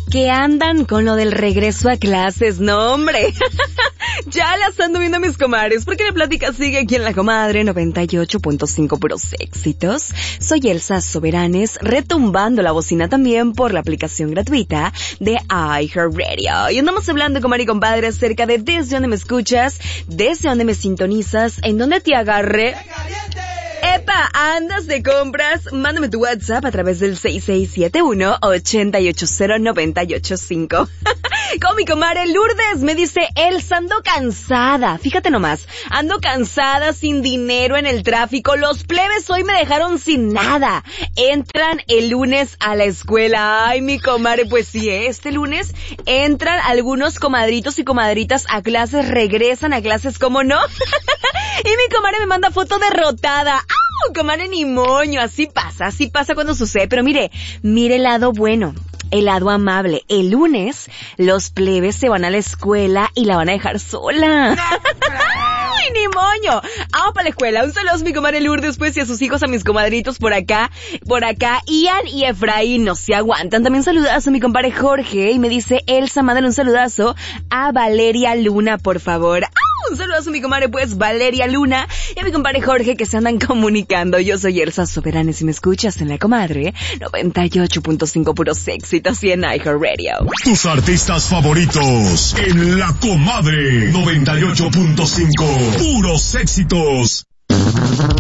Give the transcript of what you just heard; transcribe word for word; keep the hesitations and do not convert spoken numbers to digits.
que andan con lo del regreso a clases, no hombre. Ya las ando viendo a mis comadres, porque la plática sigue aquí en La Comadre noventa y ocho punto cinco, puros éxitos. Soy Elsa Soberanes, retumbando la bocina también por la aplicación gratuita de iHeartRadio. Y andamos hablando, comadre y compadre, acerca de desde dónde me escuchas, desde dónde me sintonizas, en dónde te agarre. ¡Epa! ¿Andas de compras? Mándame tu WhatsApp a través del seis seis siete uno, ocho ocho cero, nueve ocho cinco. Con mi comadre Lourdes me dice, Elsa, ando cansada. Fíjate nomás, ando cansada, sin dinero, en el tráfico. Los plebes hoy me dejaron sin nada. Entran el lunes a la escuela. Ay, mi comadre, pues sí, ¿eh? Este lunes entran algunos comadritos y comadritas a clases, regresan a clases, ¿cómo no? Y mi comadre me manda foto derrotada. ¡Au! Comadre, ni moño. Así pasa, así pasa cuando sucede. Pero mire, mire el lado bueno, el lado amable. El lunes, los plebes se van a la escuela y la van a dejar sola. ¡Ay, ni moño! Vamos para la escuela. Un saludo a mi comadre Lourdes, pues, y a sus hijos, a mis comadritos por acá. Por acá, Ian y Efraín no se aguantan. También saludazo a mi compadre Jorge. Y me dice, Elsa, mándale un saludazo a Valeria Luna, por favor. ¡Ah! Un saludazo a mi comadre, pues, Valeria Luna, y a mi compadre Jorge, que se andan comunicando. Yo soy Elsa Soberanes y me escuchas en La Comadre noventa y ocho punto cinco, puros éxitos, y en iHeartRadio. Tus artistas favoritos en La Comadre noventa y ocho punto cinco, puros éxitos.